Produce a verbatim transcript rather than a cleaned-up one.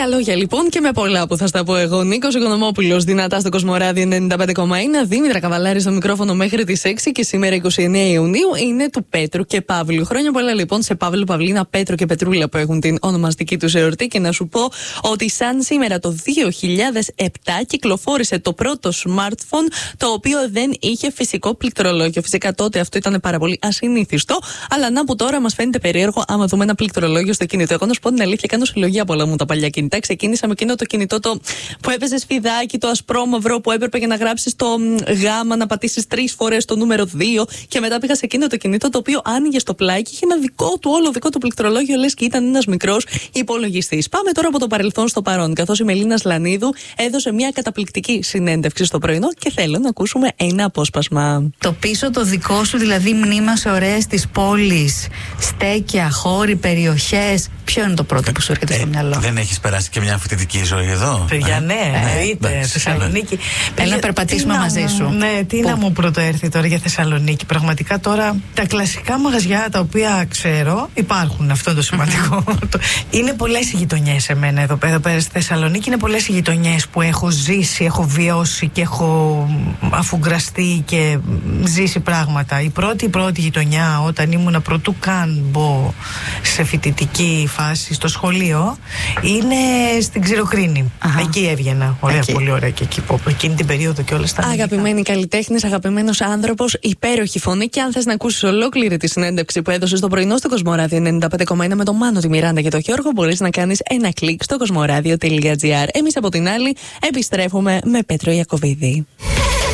λίγα λόγια λοιπόν και με πολλά που θα στα πω εγώ. Νίκος Οικονομόπουλος, δυνατά στο Κοσμοράδιο ενενήντα πέντε κόμμα ένα. Δήμητρα Καβαλάρη στο μικρόφωνο μέχρι τις έξι και σήμερα είκοσι εννέα Ιουνίου είναι του Πέτρου και Παύλου. Χρόνια πολλά λοιπόν σε Παύλο, Παυλίνα, Πέτρο και Πετρούλα που έχουν την ονομαστική τους εορτή. Και να σου πω ότι σαν σήμερα το δύο χιλιάδες επτά κυκλοφόρησε το πρώτο smartphone το οποίο δεν είχε φυσικό πληκτρολόγιο. Φυσικά τότε αυτό ήταν πάρα πολύ ασυνήθιστο, αλλά να που τώρα μας φαίνεται περίεργο άμα δούμε ένα πληκτρολόγιο στο κινητό. Εγώ να σου πω την αλήθεια, κάνω συλλογή από όλα μου τα παλιά κινητά. Ξεκίνησα με εκείνο το κινητό το που έπαιζε σφιδάκι, το ασπρόμαυρο που έπρεπε για να γράψει το γάμα, να πατήσει τρεις φορές το νούμερο δύο. Και μετά πήγα σε εκείνο το κινητό το οποίο άνοιγε στο πλάι και είχε ένα δικό του, όλο δικό του πληκτρολόγιο, λες και ήταν ένας μικρός υπολογιστής. Πάμε τώρα από το παρελθόν στο παρόν. Καθώς η Μελίνα Σλανίδου έδωσε μια καταπληκτική συνέντευξη στο πρωινό και θέλω να ακούσουμε ένα απόσπασμα. Το πίσω το δικό σου, δηλαδή μνήμα σε ωραίες της πόλης, στέκια, χώροι, περιοχές. Ποιο είναι το πρώτο που σου έρχεται ε, στο μυαλό? Δεν έχεις περάσει και μια φοιτητική ζωή εδώ? Παιδιά, ναι, εννοείται. Ναι, Θεσσαλονίκη. Έλα να περπατήσουμε μαζί σου. Ναι, τι Πού? να μου πρωτοέρθει τώρα για Θεσσαλονίκη. Πραγματικά τώρα τα κλασικά μαγαζιά τα οποία ξέρω υπάρχουν, αυτό το σημαντικό. Είναι πολλές οι γειτονιές σε μένα εδώ, εδώ πέρα στη Θεσσαλονίκη. Είναι πολλές οι γειτονιές που έχω ζήσει, έχω βιώσει και έχω αφουγκραστεί και ζήσει πράγματα. Η πρώτη, η πρώτη γειτονιά όταν ήμουνα πρωτού καν μπω σε φοιτητική φάση στο σχολείο είναι στην Ξηροκρίνη. Αχα. Εκεί έβγαινα. Ωραία, εκεί. Πολύ ωραία και εκεί. Εκείνη την περίοδο και όλα στα. Αγαπημένη καλλιτέχνης, αγαπημένος άνθρωπος, υπέροχη φωνή. Και αν θες να ακούσεις ολόκληρη τη συνέντευξη που έδωσε στο πρωινό στο Κοσμοράδιο ενενήντα πέντε κόμμα ένα με τον Μάνο, τη Μιράντα και τον Γιώργο, μπορείς να κάνεις ένα κλικ στο κοσμοράδιο τελεία τζι άρ. Εμείς από την άλλη επιστρέφουμε με Πέτρο Ιακωβίδη.